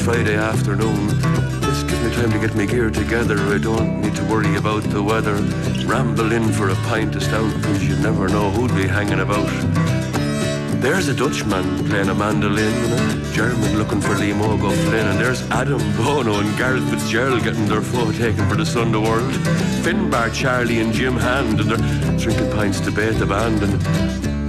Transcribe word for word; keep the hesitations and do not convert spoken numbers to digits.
Friday afternoon. This gives me time to get my gear together. I don't need to worry about the weather. Ramble in for a pint of stout, cause you never know who'd be hanging about. There's a Dutchman playing a mandolin, and a German looking for Liam O'Gauffin, and there's Adam Bono and Gareth Fitzgerald getting their photo taken for the Sunday World. Finbar, Charlie and Jim Hand, and they're drinking pints to bait the band, and